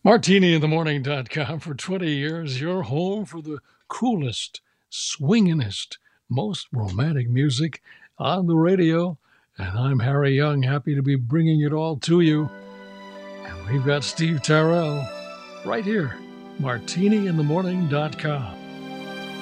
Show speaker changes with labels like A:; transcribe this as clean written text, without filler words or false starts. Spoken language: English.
A: MartiniInTheMorning.com for 20 years, your home for the coolest, swingingest, most romantic music on the radio. And I'm Harry Young, happy to be bringing it all to you. And we've got Steve Tyrell right here, MartiniInTheMorning.com.